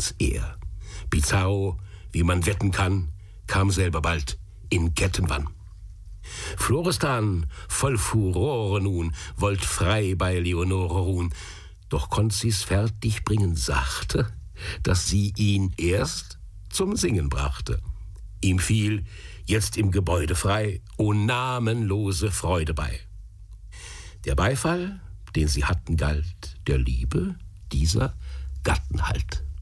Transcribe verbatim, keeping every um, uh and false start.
Gatens Ehr. Pizarro, wie man wetten kann, kam selber bald in Kettenwann. Florestan, voll Furore nun, wollt frei bei Leonore ruhen, doch konnt sie's fertig bringen sachte, dass sie ihn erst zum Singen brachte. Ihm fiel jetzt im Gebäude frei, o namenlose Freude bei. Der Beifall, den sie hatten, galt der Liebe dieser Gattenhalt.